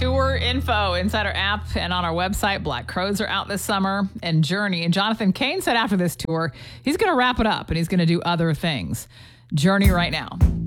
Tour info inside our app and on our website. Black Crowes are out this summer and Journey. And Jonathan Cain said after this tour, he's going to wrap it up and he's going to do other things. Journey right now.